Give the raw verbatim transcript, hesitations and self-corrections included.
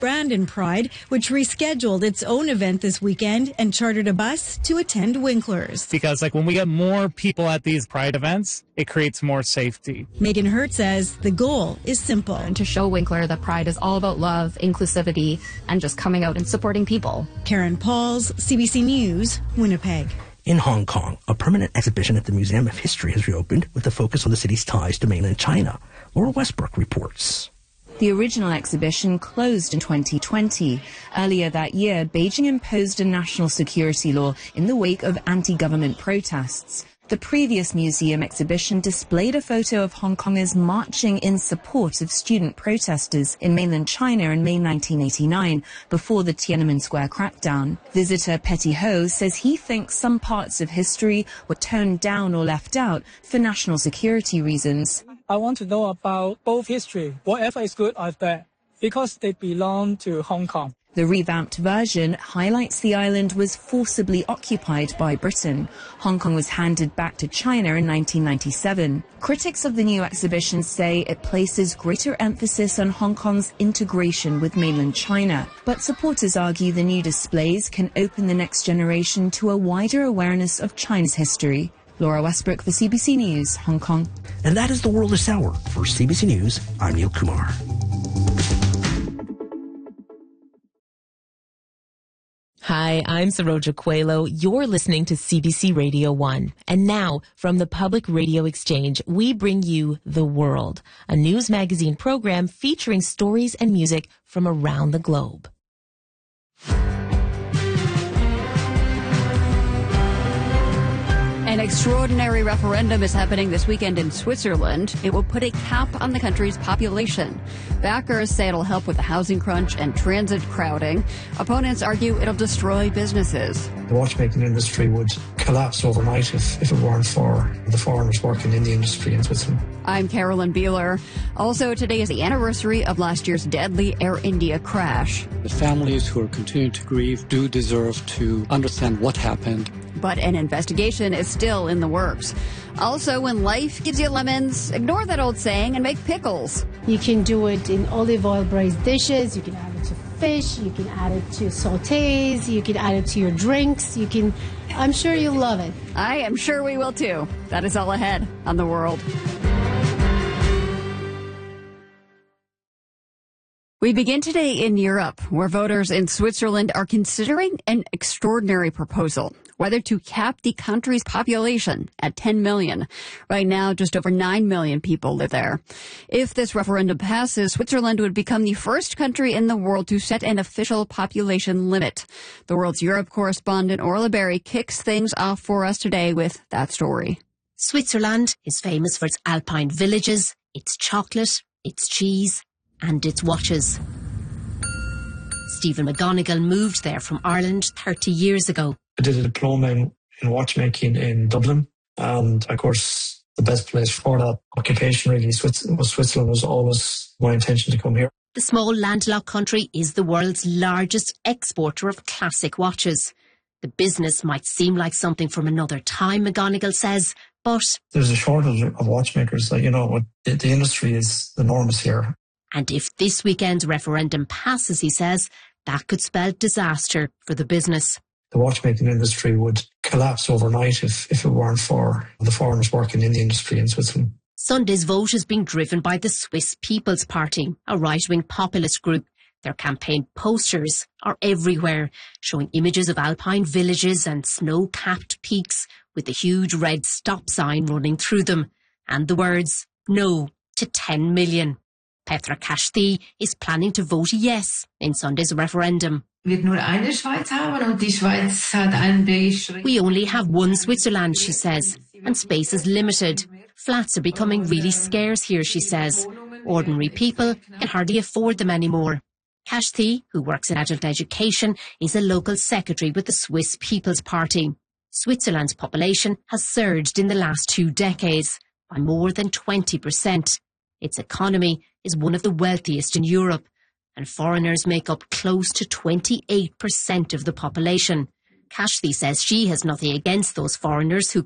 Brandon Pride, which rescheduled its own event this weekend and chartered a bus to attend Winkler's. Because like when we get more people at these Pride events, it creates more safety. Megan Hurt says the goal is simple. And to show Winkler that Pride is all about love, inclusivity, and just coming out and supporting people. Karen Pauls, C B C News, Winnipeg. In Hong Kong, a permanent exhibition at the Museum of History has reopened with a focus on the city's ties to mainland China. Laura Westbrook reports. The original exhibition closed in twenty twenty. Earlier that year, Beijing imposed a national security law in the wake of anti-government protests. The previous museum exhibition displayed a photo of Hong Kongers marching in support of student protesters in mainland China in May nineteen eighty-nine, before the Tiananmen Square crackdown. Visitor Petty Ho says he thinks some parts of history were toned down or left out for national security reasons. I want to know about both history, whatever is good or bad, because they belong to Hong Kong. The revamped version highlights the island was forcibly occupied by Britain. Hong Kong was handed back to China in nineteen ninety-seven. Critics of the new exhibition say it places greater emphasis on Hong Kong's integration with mainland China. But supporters argue the new displays can open the next generation to a wider awareness of China's history. Laura Westbrook for C B C News, Hong Kong. And that is the world this hour. For C B C News, I'm Neil Kumar. Hi, I'm Saroja Coelho. You're listening to C B C Radio one. And now, from the Public Radio Exchange, we bring you The World, a news magazine program featuring stories and music from around the globe. An extraordinary referendum is happening this weekend in Switzerland. It will put a cap on the country's population. Backers say it'll help with the housing crunch and transit crowding. Opponents argue it'll destroy businesses. The watchmaking industry would collapse overnight if, if it weren't for the foreigners working in the industry in Switzerland. I'm Carolyn Beeler. Also, today is the anniversary of last year's deadly Air India crash. The families who are continuing to grieve do deserve to understand what happened. But an investigation is still in the works. Also, when life gives you lemons, ignore that old saying and make pickles. You can do it in olive oil braised dishes. You can add it to fish. You can add it to sautés. You can add it to your drinks. You can, I'm sure you'll love it. I am sure we will too. That is all ahead on The World. We begin today in Europe, where voters in Switzerland are considering an extraordinary proposal, whether to cap the country's population at ten million. Right now, just over nine million people live there. If this referendum passes, Switzerland would become the first country in the world to set an official population limit. The World's Europe correspondent Orla Berry kicks things off for us today with that story. Switzerland is famous for its alpine villages, its chocolate, its cheese, and its watches. Stephen McGonigal moved there from Ireland thirty years ago. I did a diploma in, in watchmaking in Dublin, and of course the best place for that occupation really Switzerland was, Switzerland was always my intention to come here. The small landlocked country is the world's largest exporter of classic watches. The business might seem like something from another time, McGonigal says, but there's a shortage of watchmakers. Like, you know, the, the industry is enormous here. And if this weekend's referendum passes, he says, that could spell disaster for the business. The watchmaking industry would collapse overnight if, if it weren't for the foreigners working in the industry in Switzerland. Sunday's vote is being driven by the Swiss People's Party, a right-wing populist group. Their campaign posters are everywhere, showing images of alpine villages and snow-capped peaks with a huge red stop sign running through them, and the words, no to ten million. Petra Kashti is planning to vote yes in Sunday's referendum. We only have one Switzerland, she says, and space is limited. Flats are becoming really scarce here, she says. Ordinary people can hardly afford them anymore. Kashti, who works in adult education, is a local secretary with the Swiss People's Party. Switzerland's population has surged in the last two decades by more than twenty percent. Its economy is one of the wealthiest in Europe, and foreigners make up close to twenty-eight percent of the population. Kashti says she has nothing against those foreigners who